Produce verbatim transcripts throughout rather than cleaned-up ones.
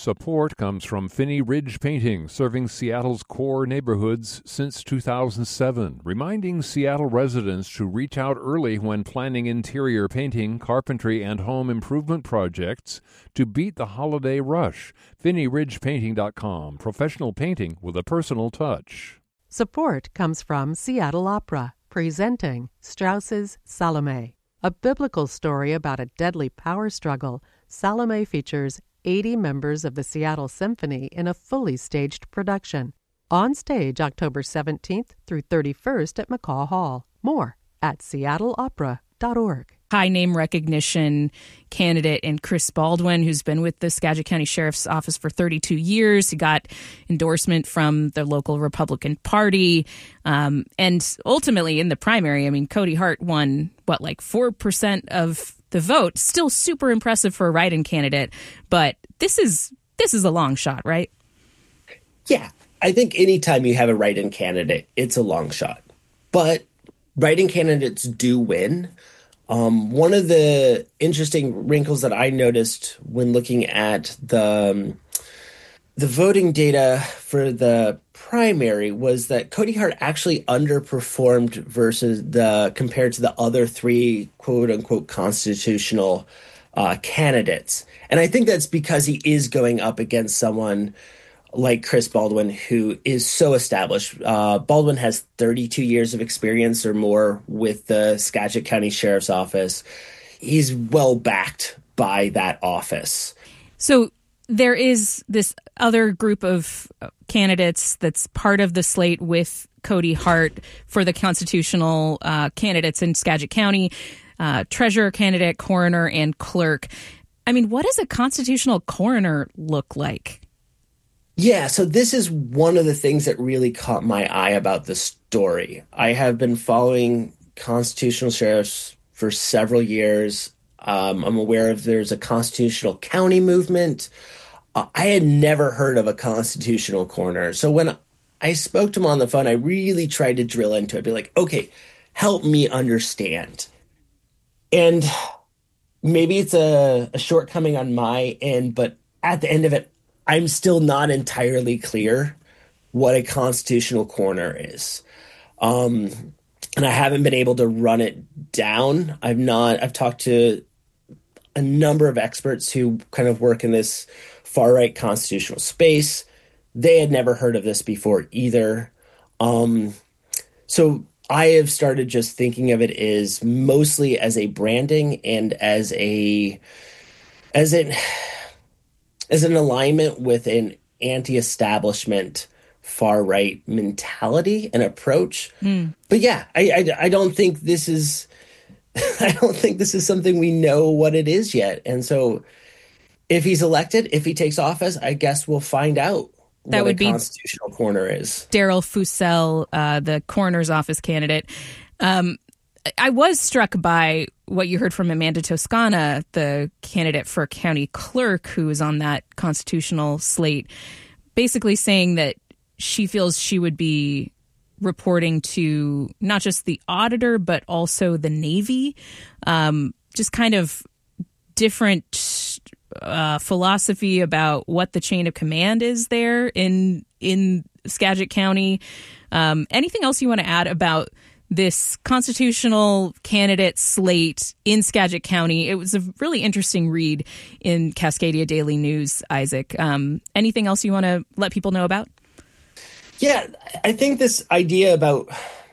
Support comes from Finney Ridge Painting, serving Seattle's core neighborhoods since two thousand seven, reminding Seattle residents to reach out early when planning interior painting, carpentry, and home improvement projects to beat the holiday rush. Finney Ridge Painting dot com, professional painting with a personal touch. Support comes from Seattle Opera, presenting Strauss's Salome. A biblical story about a deadly power struggle, Salome features eighty members of the Seattle Symphony in a fully staged production. On stage October seventeenth through thirty-first at McCaw Hall. More at seattle opera dot org. High name recognition candidate in Chris Baldwin, who's been with the Skagit County Sheriff's Office for thirty-two years. He got endorsement from the local Republican Party. Um, and ultimately in the primary, I mean, Cody Hart won, what, like four percent of the vote. Still super impressive for a write-in candidate. But this is this is a long shot, right? Yeah, I think anytime you have a write-in candidate, it's a long shot. But write-in candidates do win. Um, one of the interesting wrinkles that I noticed when looking at the um, the voting data for the primary was that Cody Hart actually underperformed versus the compared to the other three quote unquote constitutional uh, candidates, and I think that's because he is going up against someone like Chris Baldwin, who is so established. Uh, Baldwin has thirty-two years of experience or more with the Skagit County Sheriff's Office. He's well backed by that office. So there is this other group of candidates that's part of the slate with Cody Hart for the constitutional uh, candidates in Skagit County, uh, treasurer candidate, coroner, and clerk. I mean, what does a constitutional coroner look like? Yeah, so this is one of the things that really caught my eye about the story. I have been following constitutional sheriffs for several years. Um, I'm aware of there's a constitutional county movement. Uh, I had never heard of a constitutional coroner. So when I spoke to him on the phone, I really tried to drill into it, be like, okay, help me understand. And maybe it's a, a shortcoming on my end, but at the end of it, I'm still not entirely clear what a constitutional coroner is. Um, and I haven't been able to run it down. I've not, I've talked to a number of experts who kind of work in this far-right constitutional space. They had never heard of this before either. Um, so I have started just thinking of it as mostly as a branding and as a, as an, as an alignment with an anti-establishment far-right mentality and approach. Mm. But yeah, I, I, I don't think this is, I don't think this is something we know what it is yet. And so if he's elected, if he takes office, I guess we'll find out that what would a be constitutional coroner is. Daryl Fussell, uh, the coroner's office candidate. Um, I was struck by what you heard from Amanda Toscana, the candidate for county clerk who is on that constitutional slate, basically saying that she feels she would be reporting to not just the auditor, but also the Navy. Um, just kind of different uh, philosophy about what the chain of command is there in in Skagit County. Um, anything else you want to add about this constitutional candidate slate in Skagit County? It was a really interesting read in Cascadia Daily News, Isaac. Um, anything else you want to let people know about? Yeah, I think this idea about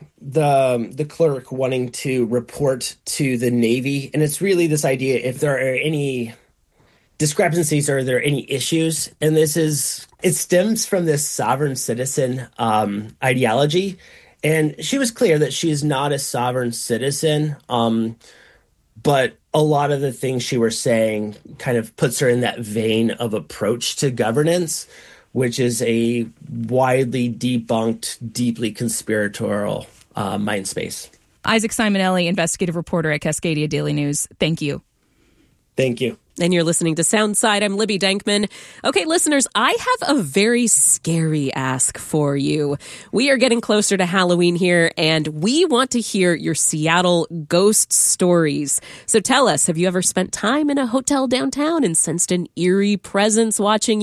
the the clerk wanting to report to the Navy, and it's really this idea if there are any discrepancies or are there any issues, and this is, it stems from this sovereign citizen um, ideology. And she was clear that she is not a sovereign citizen, um, but a lot of the things she was saying kind of puts her in that vein of approach to governance, which is a widely debunked, deeply conspiratorial uh, mind space. Isaac Simonelli, investigative reporter at Cascadia Daily News. Thank you. Thank you. And you're listening to Soundside. I'm Libby Denkman. Okay, listeners, I have a very scary ask for you. We are getting closer to Halloween here, and we want to hear your Seattle ghost stories. So tell us, have you ever spent time in a hotel downtown and sensed an eerie presence watching you?